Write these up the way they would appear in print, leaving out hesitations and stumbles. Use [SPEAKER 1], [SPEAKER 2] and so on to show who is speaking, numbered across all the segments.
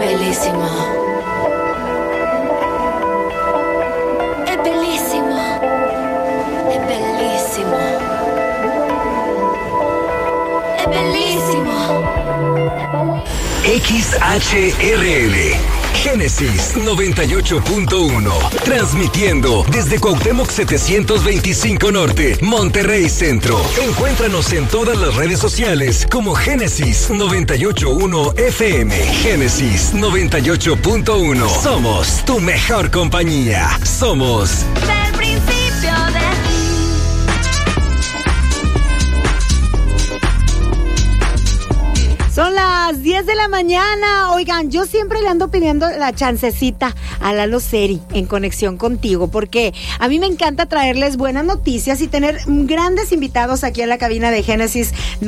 [SPEAKER 1] bellissimo. È bellissimo. È bellissimo. È bellissimo.
[SPEAKER 2] XHRL Génesis 98.1, transmitiendo desde Cuauhtémoc 725 Norte, Monterrey Centro. Encuéntranos en todas las redes sociales como Génesis 98.1 FM. Génesis 98.1. Somos tu mejor compañía. Somos
[SPEAKER 1] Del principio de
[SPEAKER 3] Son las 10 de la mañana. Oigan, yo siempre le ando pidiendo la chancecita a Lalo Seri en conexión contigo, porque a mí me encanta traerles buenas noticias y tener grandes invitados aquí en la cabina de Génesis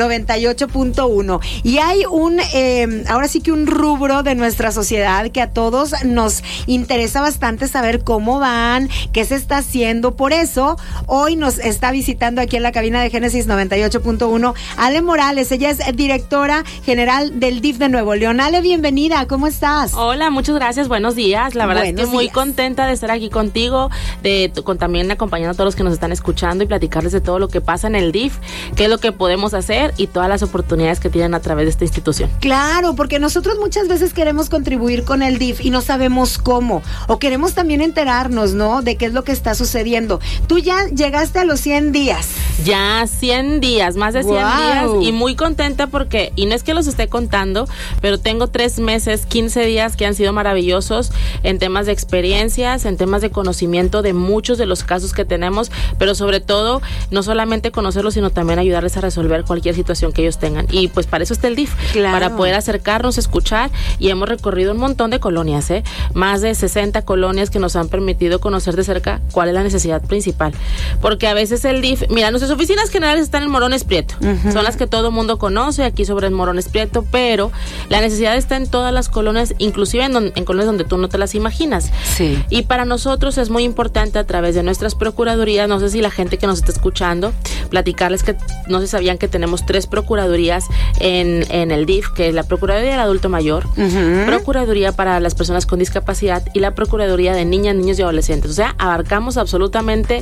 [SPEAKER 3] 98.1. Y hay ahora sí que un rubro de nuestra sociedad que a todos nos interesa bastante saber cómo van, qué se está haciendo. Por eso, hoy nos está visitando aquí en la cabina de Génesis 98.1 Ale Morales. Ella es directora general del DIF de Nuevo León. Ale, bienvenida, ¿cómo estás?
[SPEAKER 4] Hola, muchas gracias, buenos días. La verdad es que muy contenta de estar aquí contigo, también acompañando a todos los que nos están escuchando y platicarles de todo lo que pasa en el DIF, qué es lo que podemos hacer y todas las oportunidades que tienen a través de esta institución.
[SPEAKER 3] Claro, porque nosotros muchas veces queremos contribuir con el DIF y no sabemos cómo, o queremos también enterarnos, ¿no?, de qué es lo que está sucediendo. Tú ya llegaste a los 100 días.
[SPEAKER 4] Ya 100 días, más de 100 días, y muy contenta porque, y no es que los esté contando, pero tengo 3 meses, 15 días que han sido maravillosos en temas de experiencias, en temas de conocimiento de muchos de los casos que tenemos, pero sobre todo, no solamente conocerlos, sino también ayudarles a resolver cualquier situación que ellos tengan. Y pues para eso está el DIF, claro, para poder acercarnos, escuchar, y hemos recorrido un montón de colonias, más de 60 colonias que nos han permitido conocer de cerca cuál es la necesidad principal. Porque a veces el DIF, mira, nuestras oficinas generales están en Morones Prieto, son las que todo mundo conoce, aquí sobre el Morones Prieto, pero la necesidad está en todas las colonias, inclusive en colonias donde tú no te las imaginas.
[SPEAKER 3] Sí.
[SPEAKER 4] Y para nosotros es muy importante, a través de nuestras procuradurías, no sé si la gente que nos está escuchando, platicarles que no se sabían que tenemos 3 procuradurías en el DIF, que es la Procuraduría del Adulto Mayor, Procuraduría para las Personas con Discapacidad y la Procuraduría de Niñas, Niños y Adolescentes. O sea, abarcamos absolutamente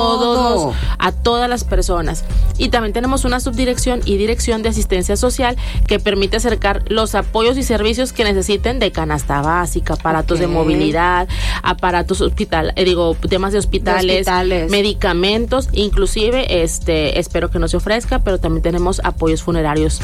[SPEAKER 4] a todas las personas. Y también tenemos una subdirección y dirección de asistencia social que permite acercar los apoyos y servicios que necesiten de canasta básica, aparatos de movilidad, aparatos temas de hospitales, medicamentos, inclusive espero que no se ofrezca, pero también tenemos apoyos funerarios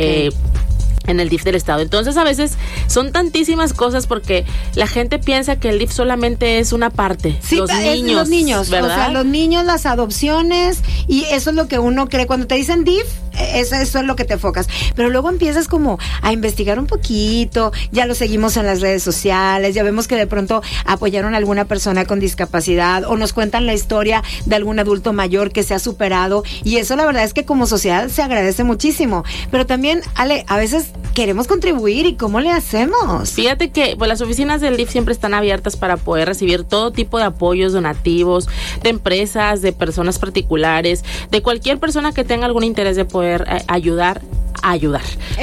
[SPEAKER 4] en el DIF del estado. Entonces a veces son tantísimas cosas porque la gente piensa que el DIF solamente es una parte.
[SPEAKER 3] Sí, los niños, ¿verdad? O sea, los niños, las adopciones, y eso es lo que uno cree. Cuando te dicen DIF, eso es lo que te enfocas. Pero luego empiezas como a investigar un poquito, ya lo seguimos en las redes sociales, ya vemos que de pronto apoyaron a alguna persona con discapacidad o nos cuentan la historia de algún adulto mayor que se ha superado, y eso la verdad es que como sociedad se agradece muchísimo. Pero también, Ale, a veces queremos contribuir, ¿y cómo le hacemos?
[SPEAKER 4] Fíjate que las oficinas del DIF siempre están abiertas para poder recibir todo tipo de apoyos donativos, de empresas, de personas particulares, de cualquier persona que tenga algún interés de poder ayudar.